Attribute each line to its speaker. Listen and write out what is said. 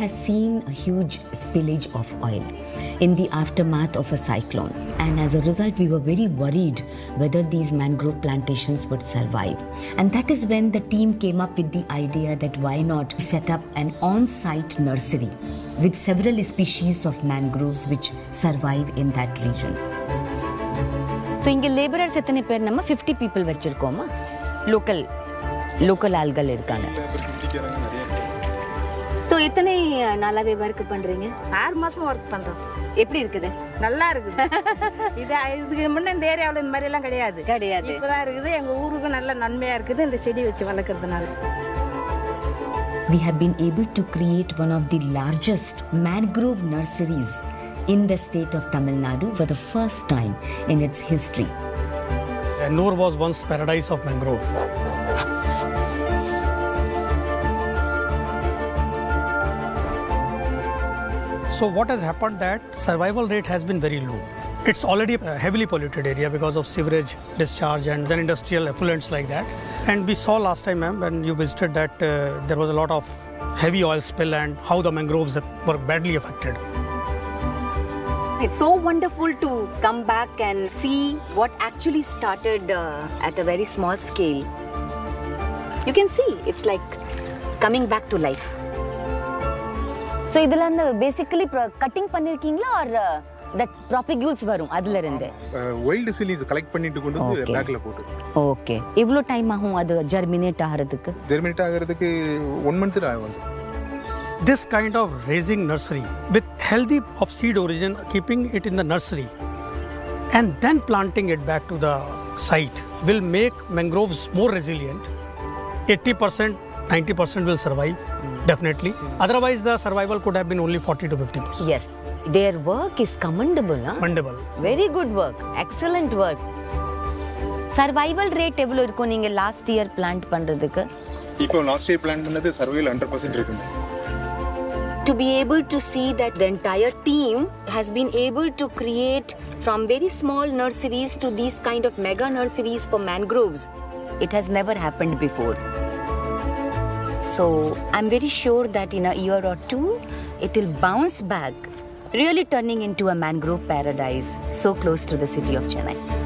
Speaker 1: has seen a huge spillage of oil in the aftermath of a cyclone, and as a result we were very worried whether these mangrove plantations would survive. And that is when the team came up with the idea that why not set up an on-site nursery with several species of mangroves which survive in that region. So inge laborers எத்தனை பேர் நம்ம 50 people வச்சிருக்கோமா local ஆள்கள் இருக்காங்க. So எத்தனை நாளாவே work பண்றீங்க?
Speaker 2: 6 மாசமா work பண்றோம்.
Speaker 1: எப்படி இருக்குது?
Speaker 2: நல்லா இருக்குது. இதுக்கு முன்ன இந்த ஏரியாவுல இந்த மாதிரி எல்லாம் கிடையாது. இப்பதான் இருக்குது. எங்க ஊருக்கு நல்ல நன்மையா இருக்குது இந்த செடி வச்சு வளர்க்கறதுனால.
Speaker 1: We have been able to create one of the largest mangrove nurseries in the state of Tamil Nadu for the first time in its history.
Speaker 3: Ennore was once paradise of mangrove. So what has happened that survival rate has been very low. It's already a heavily polluted area because of sewerage discharge and then industrial effluents like that. And we saw last time, ma'am, when you visited that there was a lot of heavy oil spill and how the mangroves were badly affected.
Speaker 1: It's so wonderful to come back and see what actually started at a very small scale. You can see it's like coming back to life. So idhula basically cutting pannirkingla or that propagules varum adula irundhe
Speaker 4: wild seeds collect பண்ணிட்டு கொண்டு வந்து பேக்ல போட்டு.
Speaker 1: Okay, evlo time ஆகும் அது germinate ஆகிறதுக்கு?
Speaker 4: Germinate ஆகிறதுக்கு 1 month ஆகும்.
Speaker 3: This kind of raising nursery with healthy of seed origin, keeping it in the nursery and then planting it back to the site will make mangroves more resilient. 80%, 90% will survive, definitely. Otherwise, the survival could have been only 40 to 50%.
Speaker 1: Yes, their work is commendable.
Speaker 3: Commendable.
Speaker 1: Very good work, excellent work. Survival rate எவ்வளவு இருக்கும் நீங்க last year plant பண்றதுக்கு?
Speaker 4: இப்போ last year plant பண்ணது survival 100% இருக்கு.
Speaker 1: To be able to see that the entire team has been able to create from very small nurseries to these kind of mega nurseries for mangroves, it has never happened before. So I'm very sure that in a year or two, it will bounce back, really turning into a mangrove paradise so close to the city of Chennai.